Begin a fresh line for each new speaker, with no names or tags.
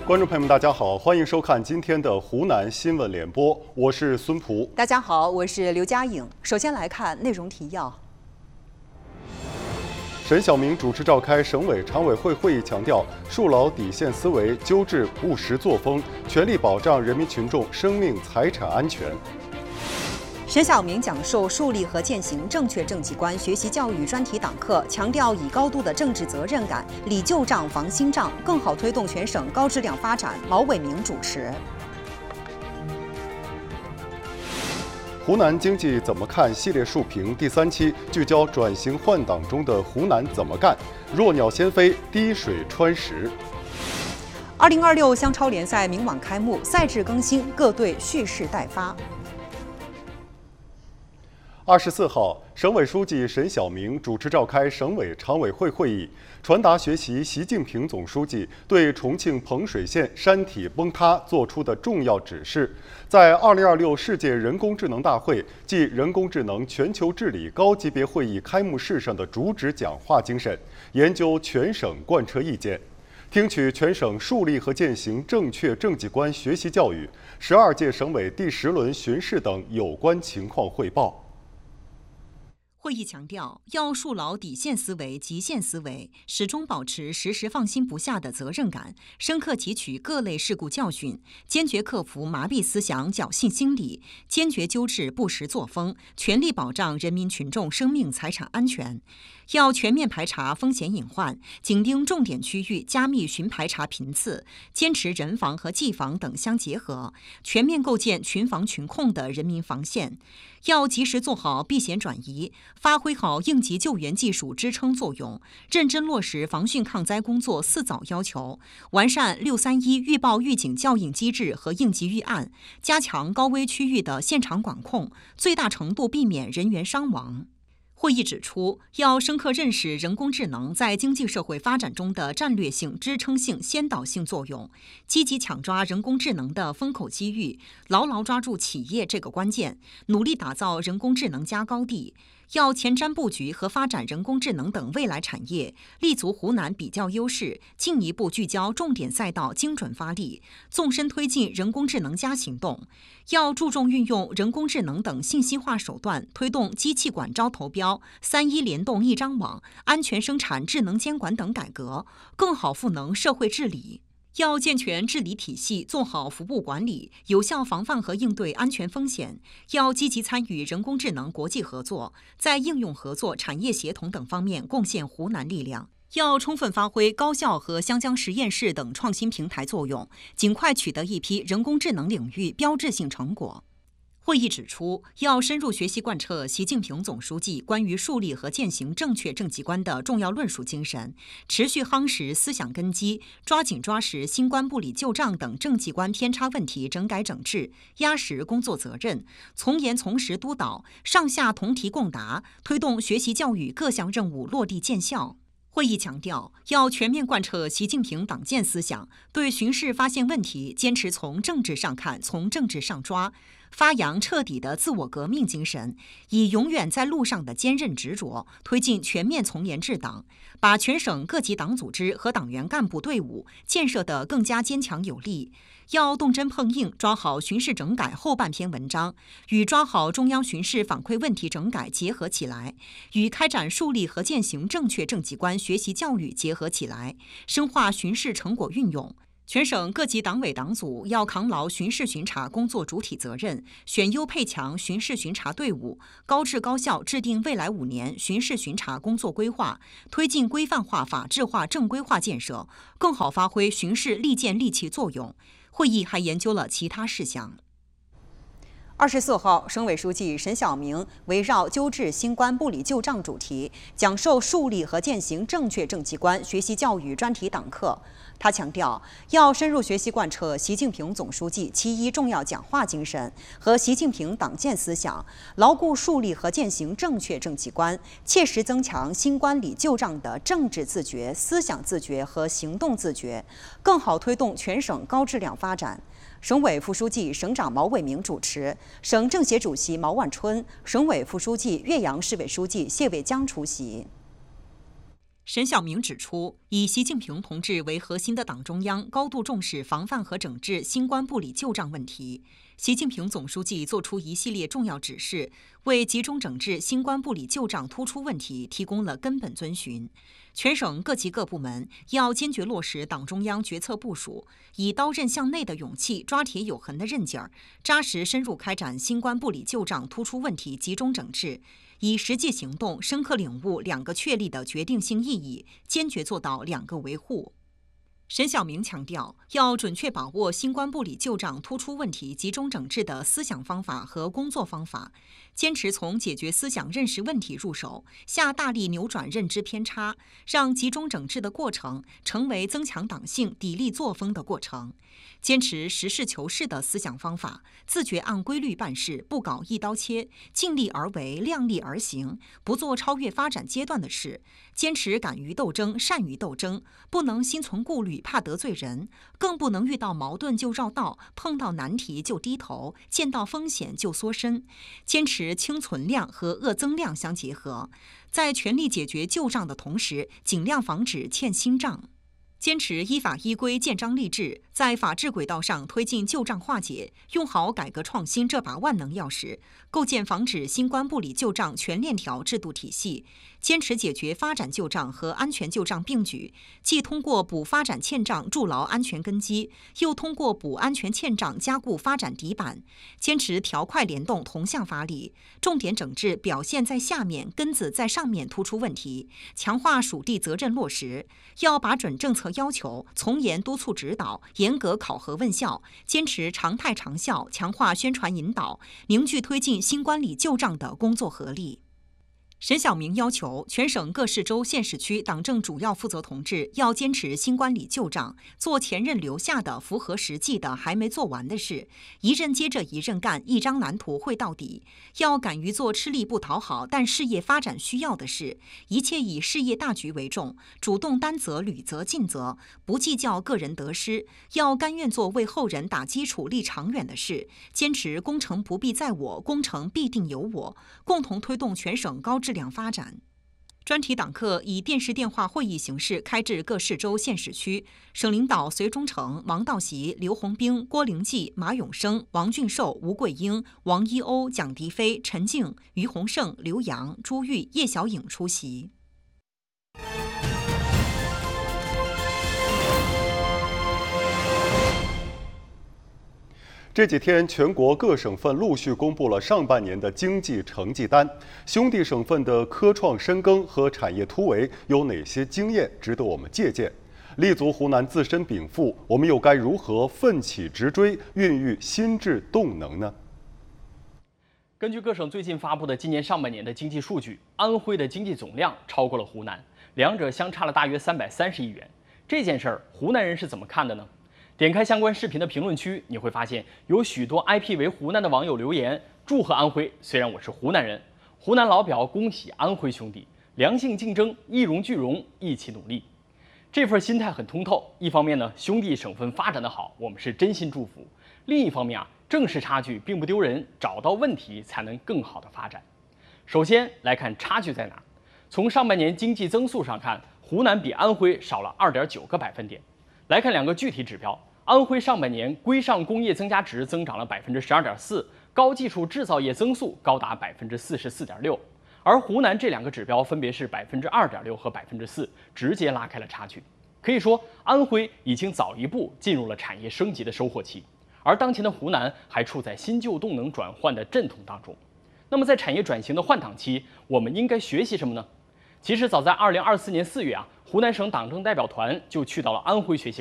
观众朋友们，大家好，欢迎收看今天的湖南新闻联播，我是孙璞。
大家好，我是刘佳颖。首先来看内容提要。
沈晓明主持召开省委常委会会议，强调树牢底线思维，纠治务实作风，全力保障人民群众生命财产安全。
沈晓明讲授树立和践行正确政绩观学习教育专题党课，强调以高度的政治责任感，理旧账防新账，更好推动全省高质量发展。毛伟明主持。
湖南经济怎么看系列述评第3期聚焦转型换挡中的湖南怎么干，弱鸟先飞，滴水穿石。
2026湘超联赛明晚开幕，赛制更新，各队蓄势待发。
24号，省委书记沈晓明主持召开省委常委会会议，传达学习习近平总书记对重庆彭水县山体崩塌作出的重要指示，在2026世界人工智能大会暨人工智能全球治理高级别会议开幕式上的主旨讲话精神，研究全省贯彻意见，听取全省树立和践行正确政绩观学习教育、12届省委第10轮巡视等有关情况汇报。
会议强调，要树牢底线思维、极限思维，始终保持时时放心不下的责任感，深刻汲取各类事故教训，坚决克服麻痹思想、侥幸心理，坚决纠治不实作风，全力保障人民群众生命财产安全。要全面排查风险隐患，紧盯重点区域，加密巡排查频次，坚持人防和技防等相结合，全面构建群防群控的人民防线。要及时做好避险转移，发挥好应急救援技术支撑作用，认真落实防汛抗灾工作4早要求，完善631预报预警校应机制和应急预案，加强高危区域的现场管控，最大程度避免人员伤亡。会议指出，要深刻认识人工智能在经济社会发展中的战略性、支撑性、先导性作用，积极抢抓人工智能的风口机遇，牢牢抓住企业这个关键，努力打造人工智能加高地。要前瞻布局和发展人工智能等未来产业，立足湖南比较优势，进一步聚焦重点赛道，精准发力，纵深推进人工智能加行动。要注重运用人工智能等信息化手段，推动机器管招投标、3.1联动一张网、安全生产智能监管等改革，更好赋能社会治理。要健全治理体系，做好服务管理，有效防范和应对安全风险。要积极参与人工智能国际合作，在应用合作、产业协同等方面贡献湖南力量。要充分发挥高校和湘江实验室等创新平台作用，尽快取得一批人工智能领域标志性成果。会议指出，要深入学习贯彻习近平总书记关于树立和践行正确政绩观的重要论述精神，持续夯实思想根基，抓紧抓实新冠不理旧账等政绩观偏差问题整改整治，压实工作责任，从严从实督导，上下同题共答，推动学习教育各项任务落地见效。会议强调，要全面贯彻习近平党建思想，对巡视发现问题，坚持从政治上看，从政治上抓，发扬彻底的自我革命精神，以永远在路上的坚韧执着，推进全面从严治党，把全省各级党组织和党员干部队伍建设得更加坚强有力。要动真碰硬，抓好巡视整改后半篇文章，与抓好中央巡视反馈问题整改结合起来，与开展树立和践行正确政绩观学习教育结合起来，深化巡视成果运用。全省各级党委党组要扛牢巡视巡查工作主体责任，选优配强巡视巡查队伍，高质高效制定未来5年巡视巡查工作规划，推进规范化、法治化、正规化建设，更好发挥巡视利剑利器作用。会议还研究了其他事项。24号，省委书记沈晓明围绕纠治新冠不理旧账主题，讲授树立和践行正确政绩观学习教育专题党课。他强调，要深入学习贯彻习近平总书记7.1重要讲话精神和习近平党建思想，牢固树立和践行正确政绩观，切实增强新冠理旧账的政治自觉、思想自觉和行动自觉，更好推动全省高质量发展。省委副书记、省长毛伟明主持，省政协主席毛万春、省委副书记、岳阳市委书记谢伟江出席。 沈晓明指出，以习近平同志为核心的党中央高度重视防范和整治新冠部里旧账问题。习近平总书记作出一系列重要指示，为集中整治新冠部里旧账突出问题提供了根本遵循。全省各级各部门要坚决落实党中央决策部署，以刀刃向内的勇气、抓铁有痕的韧劲儿，扎实深入开展新冠部里旧账突出问题集中整治。以实际行动深刻领悟2个确立的决定性意义，坚决做到2个维护。沈晓明强调，要准确把握新冠部里旧账突出问题集中整治的思想方法和工作方法，坚持从解决思想认识问题入手，下大力扭转认知偏差，让集中整治的过程成为增强党性、砥砺作风的过程。坚持实事求是的思想方法，自觉按规律办事，不搞一刀切，尽力而为，量力而行，不做超越发展阶段的事。坚持敢于斗争，善于斗争，不能心存顾虑，怕得罪人，更不能遇到矛盾就绕道，碰到难题就低头，见到风险就缩身。坚持轻存量和恶增量相结合，在全力解决旧账的同时，尽量防止欠新账。坚持依法依规建章立制，在法治轨道上推进旧账化解，用好改革创新这把万能钥匙，构建防止新冠部里旧账全链条制度体系。坚持解决发展旧账和安全旧账并举，既通过补发展欠账筑牢安全根基，又通过补安全欠账加固发展底板。坚持条块联动同向发力，重点整治表现在下面、根子在上面突出问题，强化属地责任落实。要把准政策要求从严督促指导，严格考核问效，坚持常态长效，强化宣传引导，凝聚推进新冠里旧账的工作合力。沈晓明要求全省各市州县市区党政主要负责同志要坚持新冠里旧账，做前任留下的符合实际的还没做完的事，一任接着一任干，一张蓝图绘到底。要敢于做吃力不讨好但事业发展需要的事，一切以事业大局为重，主动担责、履责、尽责，不计较个人得失。要甘愿做为后人打基础、立长远的事，坚持工程不必在我，工程必定有我，共同推动全省高质量发展。专题党课以电视电话会议形式开至各市州县市区，省领导隋忠诚、王道习、刘洪兵、郭灵济、马永生、王俊寿、吴桂英、王一欧、蒋迪飞、陈静、于洪胜、刘洋、朱玉、叶小颖出席。
这几天，全国各省份陆续公布了上半年的经济成绩单。兄弟省份的科创深耕和产业突围有哪些经验值得我们借鉴？立足湖南自身禀赋，我们又该如何奋起直追，孕育心智动能呢？
根据各省最近发布的今年上半年的经济数据，安徽的经济总量超过了湖南，两者相差了大约330亿元。这件事儿，湖南人是怎么看的呢？点开相关视频的评论区，你会发现有许多 IP 为湖南的网友留言，祝贺安徽。虽然我是湖南人，湖南老表恭喜安徽兄弟，良性竞争，一荣俱荣，一起努力。这份心态很通透。一方面呢，兄弟省份发展的好，我们是真心祝福；另一方面啊，正视差距并不丢人，找到问题才能更好的发展。首先来看差距在哪。从上半年经济增速上看，湖南比安徽少了2.9个百分点。来看两个具体指标，安徽上半年规上工业增加值增长了12.4%，高技术制造业增速高达44.6%，而湖南这两个指标分别是2.6%和4%，直接拉开了差距。可以说，安徽已经早一步进入了产业升级的收获期，而当前的湖南还处在新旧动能转换的阵痛当中。那么在产业转型的换挡期，我们应该学习什么呢？其实早在2024年4月啊，湖南省党政代表团就去到了安徽学习